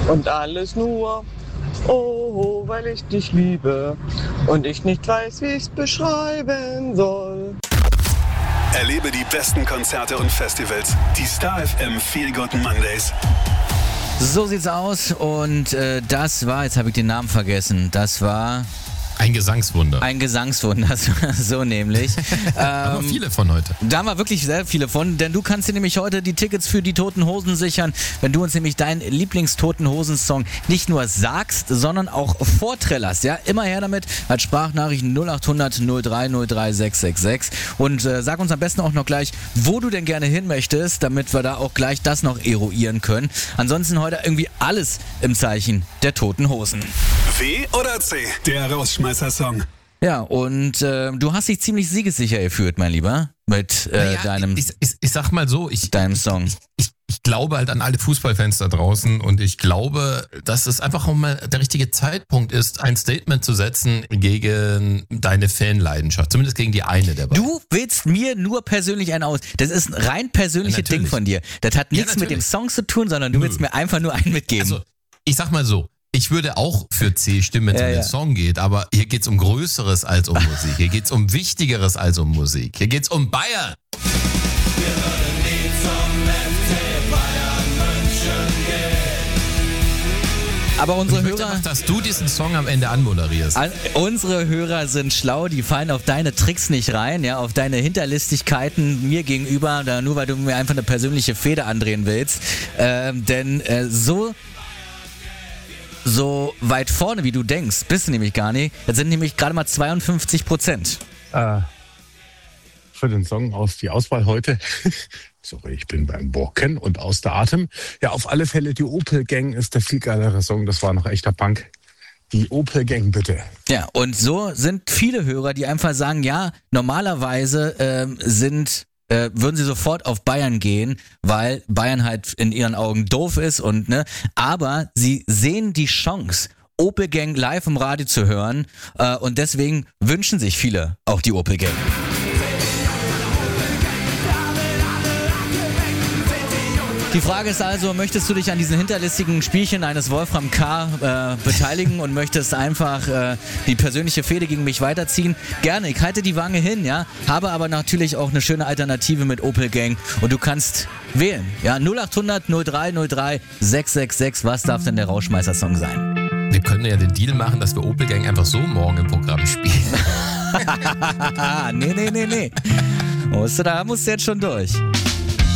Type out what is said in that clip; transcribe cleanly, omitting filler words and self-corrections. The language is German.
Und alles nur, oh, weil ich dich liebe und ich nicht weiß, wie ich's beschreiben soll. Erlebe die besten Konzerte und Festivals. Die Star FM Feel Good Mondays. So sieht's aus und das war, jetzt habe ich den Namen vergessen, das war... Ein Gesangswunder. Ein Gesangswunder, so nämlich. Aber viele von heute. Da haben wir wirklich sehr viele von, denn du kannst dir nämlich heute die Tickets für die Toten Hosen sichern, wenn du uns nämlich deinen Lieblings-Toten Hosen-Song nicht nur sagst, sondern auch vorträllerst. Ja, immer her damit, als Sprachnachrichten 0800 0303 666 und sag uns am besten auch noch gleich, wo du denn gerne hin möchtest, damit wir da auch gleich das noch eruieren können. Ansonsten heute irgendwie alles im Zeichen der Toten Hosen. W oder C? Der Rausschmeißer-Song. Ja, und du hast dich ziemlich siegessicher gefühlt, mein Lieber, mit deinem Ich sag mal so, deinem Song. Ich glaube halt an alle Fußballfans da draußen und ich glaube, dass es einfach auch mal der richtige Zeitpunkt ist, ein Statement zu setzen gegen deine Fanleidenschaft. Zumindest gegen die eine der beiden. Du willst mir nur persönlich einen aus. Das ist ein rein persönliches Ding von dir. Das hat nichts mit dem Song zu tun, sondern du willst mir einfach nur einen mitgeben. Also, ich sag mal so, ich würde auch für C stimmen, wenn es um den Song geht, aber hier geht's um Größeres als um Musik. Hier geht's um Wichtigeres als um Musik. Hier geht's um Bayern. Wir würden nie zum FC Bayern München gehen. Aber unsere Hörer, Hörer, dass du diesen Song am Ende anmoderierst. Unsere Hörer sind schlau, die fallen auf deine Tricks nicht rein, ja, auf deine Hinterlistigkeiten mir gegenüber, nur weil du mir einfach eine persönliche Fehde andrehen willst. Denn so weit vorne, wie du denkst, bist du nämlich gar nicht. Das sind nämlich gerade mal 52%. Für den Song die Auswahl heute. Sorry, ich bin beim Bocken und aus der Atem. Ja, auf alle Fälle, die Opel Gang ist der viel geilere Song. Das war noch echter Punk. Die Opel Gang, bitte. Ja, und so sind viele Hörer, die einfach sagen, ja, normalerweise würden sie sofort auf Bayern gehen, weil Bayern halt in ihren Augen doof ist aber sie sehen die Chance, Opel Gang live im Radio zu hören und deswegen wünschen sich viele auch die Opel Gang. Die Frage ist also, möchtest du dich an diesen hinterlistigen Spielchen eines Wolfram K. Beteiligen und möchtest einfach die persönliche Fehde gegen mich weiterziehen? Gerne, ich halte die Wange hin, ja, habe aber natürlich auch eine schöne Alternative mit Opel Gang und du kannst wählen, ja, 0800 0303 666, was darf denn der Rauschmeißer-Song sein? Wir können ja den Deal machen, dass wir Opel Gang einfach so morgen im Programm spielen. Nee. Da musst du jetzt schon durch.